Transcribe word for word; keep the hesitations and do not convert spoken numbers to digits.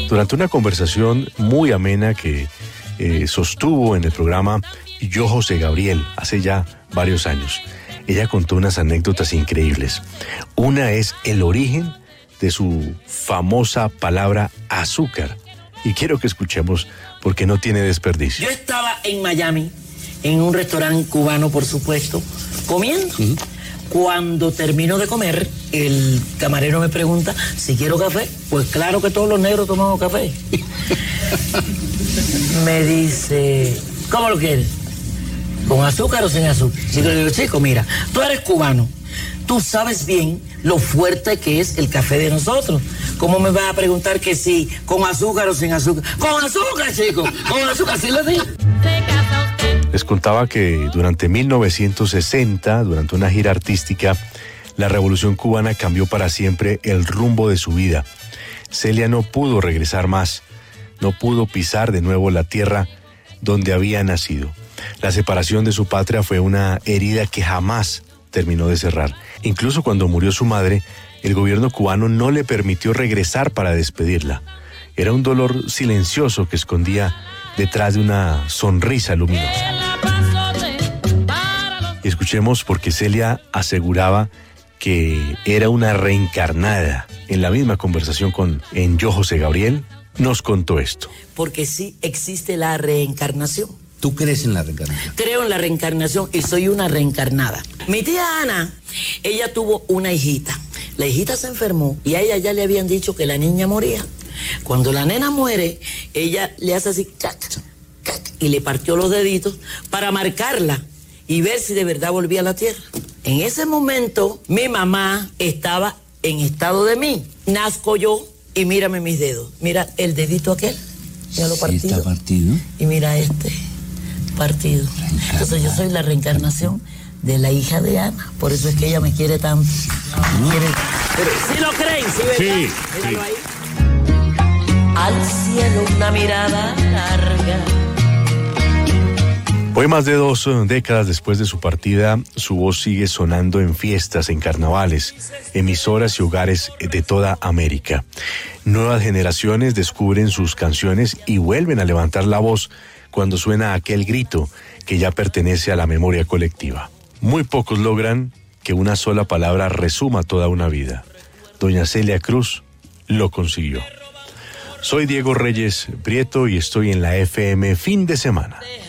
Durante una conversación muy amena que eh, sostuvo en el programa Yo José Gabriel hace ya varios años, ella contó unas anécdotas increíbles. Una es el origen de su famosa palabra azúcar. Y quiero que escuchemos porque no tiene desperdicio. Yo estaba en Miami, en un restaurante cubano, por supuesto, comiendo. Uh-huh. Cuando termino de comer, el camarero me pregunta si quiero café. Pues claro que todos los negros tomamos café. Me dice, ¿cómo lo quieres? ¿Con azúcar o sin azúcar? Y yo le digo, chico, mira, tú eres cubano. Tú sabes bien lo fuerte que es el café de nosotros. ¿Cómo me vas a preguntar que si con azúcar o sin azúcar? ¡Con azúcar, chico! ¡Con azúcar! ¿Sí lo digo? Les contaba que durante mil novecientos sesenta, durante una gira artística, la Revolución Cubana cambió para siempre el rumbo de su vida. Celia no pudo regresar más, no pudo pisar de nuevo la tierra donde había nacido. La separación de su patria fue una herida que jamás terminó de cerrar. Incluso cuando murió su madre, el gobierno cubano no le permitió regresar para despedirla. Era un dolor silencioso que escondía detrás de una sonrisa luminosa. Y escuchemos porque Celia aseguraba que era una reencarnada. En la misma conversación con en Yo José Gabriel, nos contó esto. Porque sí existe la reencarnación. ¿Tú crees en la reencarnación? Creo en la reencarnación y soy una reencarnada. Mi tía Ana, ella tuvo una hijita. La hijita se enfermó y a ella ya le habían dicho que la niña moría. Cuando la nena muere, ella le hace así, cac, cac, y le partió los deditos para marcarla y ver si de verdad volvía a la tierra. En ese momento, mi mamá estaba en estado de mí. Nazco yo y mírame mis dedos. Mira el dedito aquel, ya lo partido. Sí, está partido. Y mira este, partido. Entonces yo soy la reencarnación de la hija de Ana. Por eso es que ella me quiere tanto. No. Quiere... Pero si lo creen, ¿sí, verdad? Sí, Míralo sí. ahí. Al cielo una mirada larga. Hoy, más de dos décadas después de su partida, su voz sigue sonando en fiestas, en carnavales, emisoras y hogares de toda América. Nuevas generaciones descubren sus canciones y vuelven a levantar la voz cuando suena aquel grito que ya pertenece a la memoria colectiva. Muy pocos logran que una sola palabra resuma toda una vida. Doña Celia Cruz lo consiguió. Soy Diego Reyes Prieto y estoy en la F M Fin de Semana.